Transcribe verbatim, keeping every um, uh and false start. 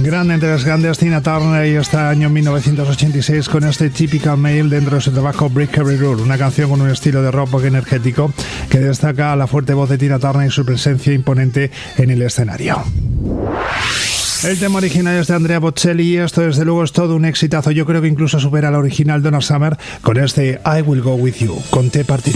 Grande entre las grandes, Tina Turner, y este año mil novecientos ochenta y seis con este Typical Male dentro de su trabajo Break Every Rule, una canción con un estilo de rock energético que destaca la fuerte voz de Tina Turner y su presencia imponente en el escenario. El tema original es de Andrea Bocelli y esto desde luego es todo un exitazo. Yo creo que incluso supera al original Donna Summer con este I Will Go With You. Conté partida.